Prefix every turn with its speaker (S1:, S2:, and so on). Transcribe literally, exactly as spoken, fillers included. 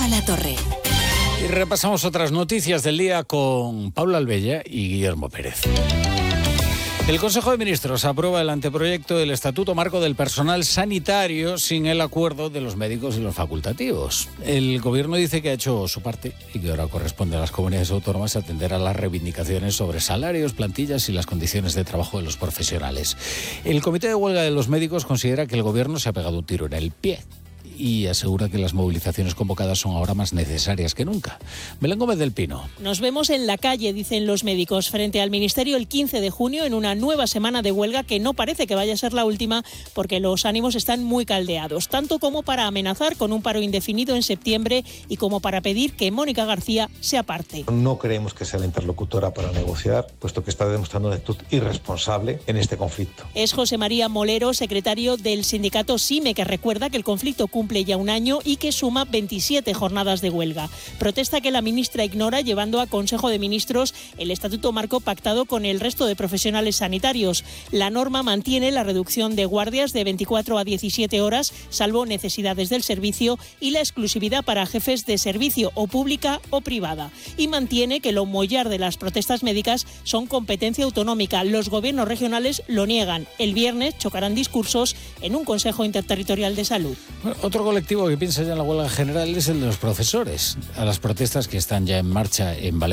S1: Torre.
S2: Y repasamos otras noticias del día con Paula Albella y Guillermo Pérez. El Consejo de Ministros aprueba el anteproyecto del Estatuto Marco del Personal Sanitario sin el acuerdo de los médicos y los facultativos. El Gobierno dice que ha hecho su parte y que ahora corresponde a las comunidades autónomas atender a las reivindicaciones sobre salarios, plantillas y las condiciones de trabajo de los profesionales. El Comité de Huelga de los Médicos considera que el Gobierno se ha pegado un tiro en el pie y asegura que las movilizaciones convocadas son ahora más necesarias que nunca. Belén Gómez del Pino.
S3: Nos vemos en la calle, dicen los médicos, frente al Ministerio el quince de junio en una nueva semana de huelga que no parece que vaya a ser la última porque los ánimos están muy caldeados, tanto como para amenazar con un paro indefinido en septiembre y como para pedir que Mónica García se aparte.
S4: No creemos que sea la interlocutora para negociar, puesto que está demostrando una actitud irresponsable en este conflicto.
S3: Es José María Molero, secretario del sindicato SIME, que recuerda que el conflicto cumple ya un año y que suma veintisiete jornadas de huelga. Protesta que la ministra ignora, llevando a Consejo de Ministros el Estatuto Marco pactado con el resto de profesionales sanitarios. La norma mantiene la reducción de guardias de veinticuatro a diecisiete horas, salvo necesidades del servicio, y la exclusividad para jefes de servicio o pública o privada. Y mantiene que lo mollar de las protestas médicas son competencia autonómica. Los gobiernos regionales lo niegan. El viernes chocarán discursos en un Consejo Interterritorial de Salud.
S2: Otro colectivo que piensa ya en la huelga general es el de los profesores. A las protestas que están ya en marcha en Valencia